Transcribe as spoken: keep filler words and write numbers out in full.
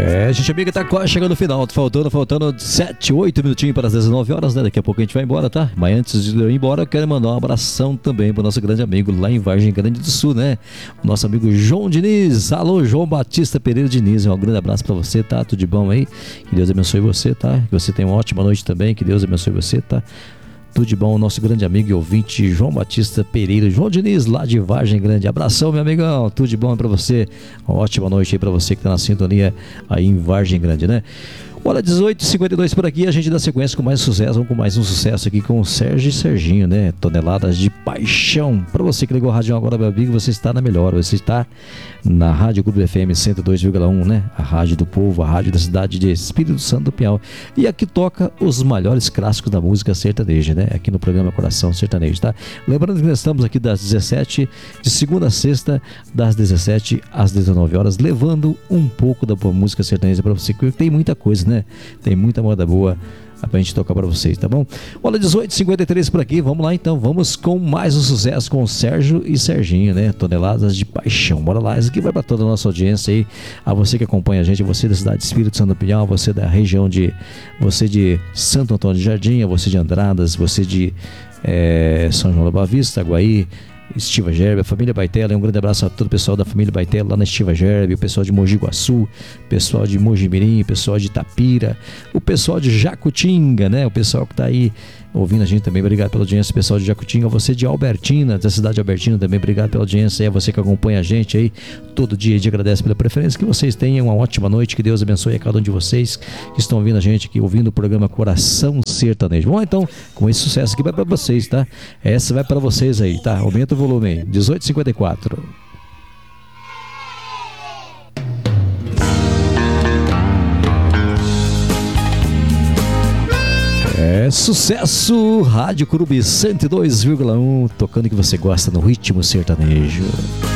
É, gente amiga, tá quase chegando no final. Faltando, faltando sete, oito minutinhos para as dezenove horas, né? Daqui a pouco a gente vai embora, tá? Mas antes de eu ir embora, eu quero mandar um abração também pro nosso grande amigo lá em Vargem Grande do Sul, né? O nosso amigo João Diniz. Alô, João Batista Pereira Diniz. Um grande abraço para você, tá? Tudo de bom aí? Que Deus abençoe você, tá? Que você tenha uma ótima noite também. Que Deus abençoe você, tá? Tudo de bom, nosso grande amigo e ouvinte João Batista Pereira, João Diniz, lá de Vargem Grande. Abração, meu amigão, tudo de bom pra você. Uma ótima noite aí pra você que tá na sintonia aí em Vargem Grande, né? Olha, dezoito e cinquenta e dois por aqui, a gente dá sequência com mais sucesso, vamos com mais um sucesso aqui com o Sérgio e Serginho, né? Toneladas de Paixão. Pra você que ligou a rádio agora, meu amigo, você está na melhor, você está na Rádio Clube F M cento e dois vírgula um, né? A rádio do povo, a rádio da cidade de Espírito Santo do Pinhal. E aqui toca os maiores clássicos da música sertaneja, né? Aqui no programa Coração Sertanejo, tá? Lembrando que nós estamos aqui das dezessete, de segunda a sexta, das dezessete às dezenove horas, levando um pouco da boa música sertaneja pra você, porque tem muita coisa, né? Tem muita moda boa pra gente tocar pra vocês, tá bom? Olha, dezoito e cinquenta e três por aqui, vamos lá então, vamos com mais um sucesso com o Sérgio e Serginho, né? Toneladas de Paixão, bora lá, isso aqui vai pra toda a nossa audiência aí, a você que acompanha a gente, você da cidade de Espírito Santo do Pinhal, você da região de, você de Santo Antônio de Jardim, você de Andradas, você de é, São João da Boa Vista, Aguaí, Estiva Gerbe, a família Baitela. Um grande abraço a todo o pessoal da família Baitela lá na Estiva Gerbe, o pessoal de Mogi Guaçu, o pessoal de Mojimirim, o pessoal de Itapira, o pessoal de Jacutinga, né? O pessoal que tá aí ouvindo a gente também, obrigado pela audiência, pessoal de Jacutinga, você de Albertina, da cidade de Albertina também, obrigado pela audiência, é você que acompanha a gente aí todo dia, e agradece pela preferência, que vocês tenham uma ótima noite, que Deus abençoe a cada um de vocês que estão ouvindo a gente aqui, ouvindo o programa Coração Sertanejo. Bom, então, com esse sucesso aqui vai para vocês, tá? Essa vai para vocês aí, tá? Aumenta o volume aí, dezoito e cinquenta e quatro. É sucesso, Rádio Clube cento e dois vírgula um, tocando o que você gosta no ritmo sertanejo.